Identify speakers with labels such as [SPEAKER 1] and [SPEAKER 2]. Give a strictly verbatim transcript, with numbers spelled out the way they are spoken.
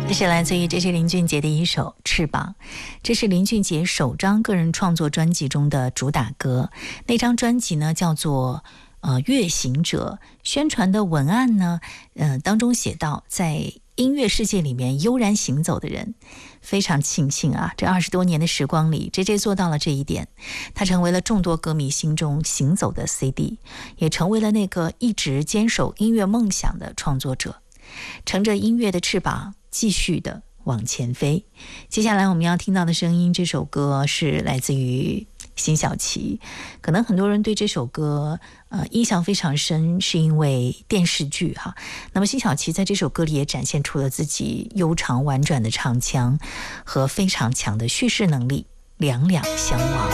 [SPEAKER 1] 这是来自于这是林俊杰的一首《翅膀》，这是林俊杰首张个人创作专辑中的主打歌。那张专辑呢叫做呃乐行者，宣传的文案呢呃当中写到，在音乐世界里面悠然行走的人。非常庆幸啊，这二十多年的时光里 J J 做到了这一点，他成为了众多歌迷心中行走的 C D， 也成为了那个一直坚守音乐梦想的创作者，乘着音乐的翅膀继续的往前飞。接下来我们要听到的声音，这首歌是来自于辛晓琪，可能很多人对这首歌呃印象非常深，是因为电视剧哈。那么辛晓琪在这首歌里也展现出了自己悠长婉转的唱腔和非常强的叙事能力，两两相望。